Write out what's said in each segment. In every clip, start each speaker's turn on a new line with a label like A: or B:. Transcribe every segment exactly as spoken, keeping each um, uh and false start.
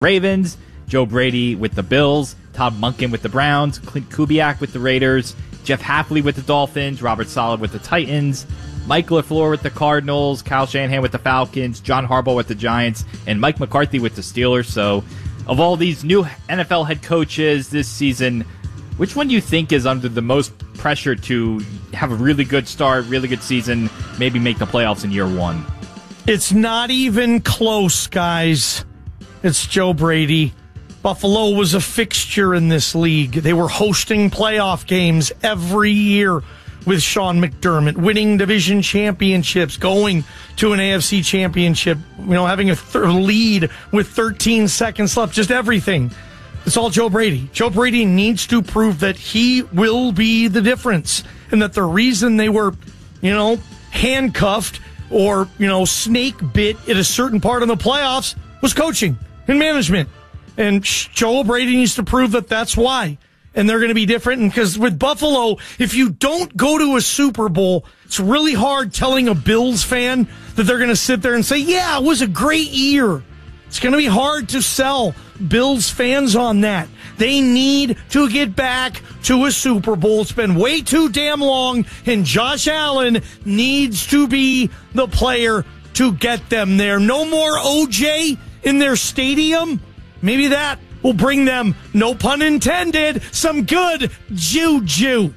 A: Ravens, Joe Brady with the Bills, Todd Monken with the Browns, Clint Kubiak with the Raiders, Jeff Hafley with the Dolphins, Robert Saleh with the Titans, Mike LaFleur with the Cardinals, Kyle Shanahan with the Falcons, John Harbaugh with the Giants, and Mike McCarthy with the Steelers. So, of all these new N F L head coaches this season, which one do you think is under the most pressure to have a really good start, really good season, maybe make the playoffs in year one?
B: It's not even close, guys. It's Joe Brady. Buffalo was a fixture in this league. They were hosting playoff games every year with Sean McDermott, winning division championships, going to an A F C championship, you know, having a th- lead with thirteen seconds left, just everything. It's all Joe Brady. Joe Brady needs to prove that he will be the difference and that the reason they were, you know, handcuffed or, you know, snake bit at a certain part of the playoffs was coaching and management. And Joe Brady needs to prove that that's why. And they're going to be different. And because with Buffalo, if you don't go to a Super Bowl, it's really hard telling a Bills fan that they're going to sit there and say, yeah, it was a great year. It's going to be hard to sell Bills fans on that. They need to get back to a Super Bowl. It's been way too damn long, and Josh Allen needs to be the player to get them there. No more O J in their stadium. Maybe that will bring them, no pun intended, some good juju.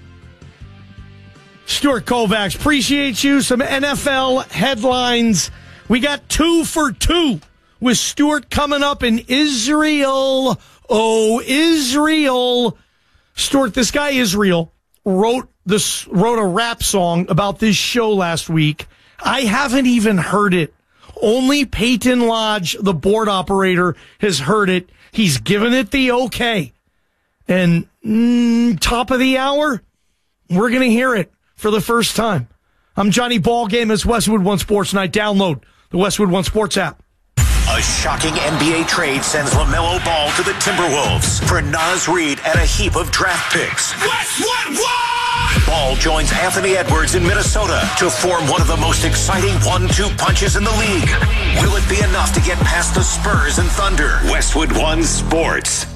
B: Stuart Kovacs, appreciate you. Some N F L headlines. We got two for two with Stuart coming up in Israel. Oh, Israel. Stuart, this guy Israel wrote this wrote a rap song about this show last week. I haven't even heard it. Only Peyton Lodge, the board operator, has heard it. He's given it the okay. And mm, top of the hour, we're going to hear it for the first time. I'm Johnny Ballgame as Westwood One Sports Night. Download the Westwood One Sports app.
C: A shocking N B A trade sends LaMelo Ball to the Timberwolves for Naz Reid and a heap of draft picks. Westwood One! Ball joins Anthony Edwards in Minnesota to form one of the most exciting one two punches in the league. Will it be enough to get past the Spurs and Thunder? Westwood One Sports.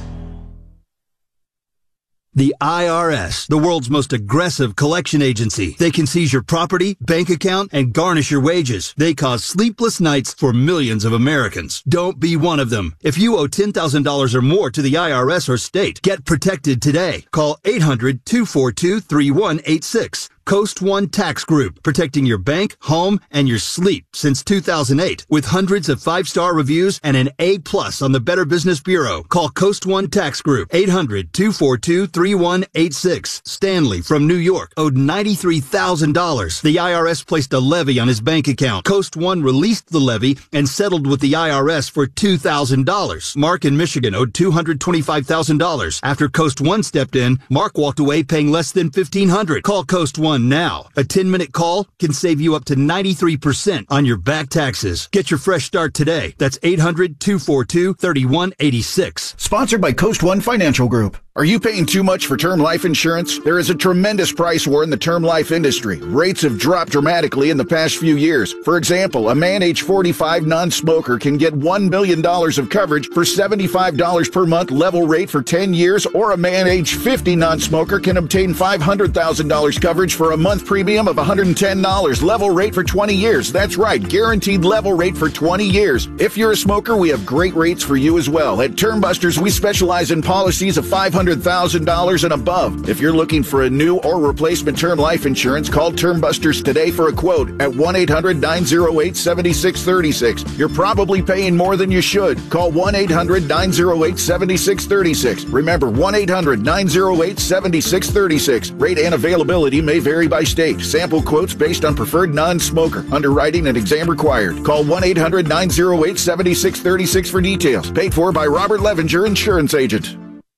D: The I R S, the world's most aggressive collection agency. They can seize your property, bank account, and garnish your wages. They cause sleepless nights for millions of Americans. Don't be one of them. If you owe ten thousand dollars or more to the I R S or state, get protected today. Call eight hundred, two four two, three one eight six. Coast One Tax Group, protecting your bank, home, and your sleep since two thousand eight. With hundreds of five-star reviews and an A plus on the Better Business Bureau. Call Coast One Tax Group, eight hundred, two four two, three one eight six. Stanley from New York owed ninety-three thousand dollars. The I R S placed a levy on his bank account. Coast One released the levy and settled with the I R S for two thousand dollars. Mark in Michigan owed two hundred twenty-five thousand dollars. After Coast One stepped in, Mark walked away paying less than fifteen hundred dollars. Call Coast One now. A ten-minute call can save you up to ninety-three percent on your back taxes. Get your fresh start today. That's eight hundred, two four two, three one eight six.
E: Sponsored by Coast One Financial Group. Are you paying too much for term life insurance? There is a tremendous price war in the term life industry. Rates have dropped dramatically in the past few years. For example, a man age forty-five non-smoker can get one million dollars of coverage for seventy-five dollars per month level rate for ten years, or a man age fifty non-smoker can obtain five hundred thousand dollars coverage for a month premium of one hundred ten dollars level rate for twenty years. That's right, guaranteed level rate for twenty years. If you're a smoker, we have great rates for you as well. At Term Busters, we specialize in policies of five hundred thousand dollars and above. If you're looking for a new or replacement term life insurance, call Term Busters today for a quote at one eight hundred, nine oh eight, seven six three six. You're probably paying more than you should. Call one eight hundred, nine oh eight, seven six three six. Remember, one eight hundred, nine oh eight, seven six three six. Rate and availability may vary by state. Sample quotes based on preferred non-smoker. Underwriting and exam required. Call one eight hundred, nine oh eight, seven six three six for details. Paid for by Robert Levenger, Insurance Agent.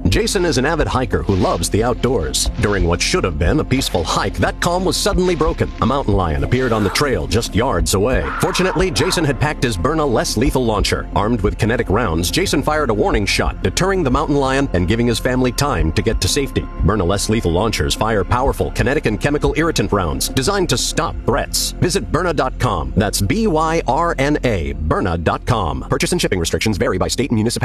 F: Jason is an avid hiker who loves the outdoors. During what should have been a peaceful hike, that calm was suddenly broken. A mountain lion appeared on the trail just yards away. Fortunately, Jason had packed his Byrna less lethal launcher. Armed with kinetic rounds, Jason fired a warning shot, deterring the mountain lion and giving his family time to get to safety. Byrna less lethal launchers fire powerful kinetic and chemical irritant rounds designed to stop threats. Visit Byrna dot com. That's B Y R N A, Byrna dot com. Purchase and shipping restrictions vary by state and municipality.